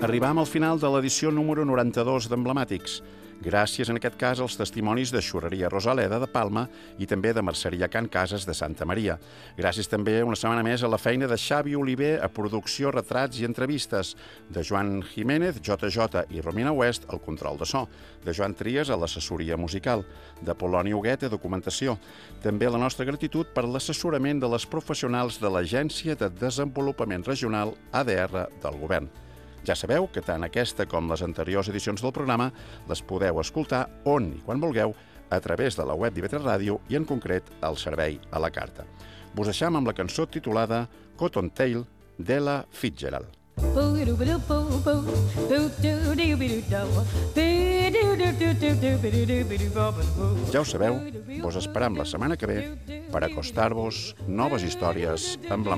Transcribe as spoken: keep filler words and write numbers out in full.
Arribam al final de l'edició número noranta-dos d'Emblemàtics. Gràcies, en aquest cas, als testimonis de Xurreria Rosaleda de Palma i també de Merceria Can Cases de Santa Maria. Gràcies també una setmana més a la feina de Xavi Oliver a producció, retrats i entrevistes, de Joan Jiménez, J J i Romina West al control de so, de Joan Trias a l'assessoria musical, de Poloni Huguet a documentació. També la nostra gratitud per l'assessorament de les professionals de l'Agència de Desenvolupament Regional A D R del Govern. Ja sabeu que tant aquesta com les anteriors edicions del programa les podeu escoltar on i quan vulgueu a través de la web d'I V tres Ràdio i en concret al servei a la carta. Vos deixam amb la cançó titulada Cottontail d'Ella Fitzgerald. Ja ho sabeu, vos esperam la setmana que ve per acostar-vos noves històries emblemàtiques.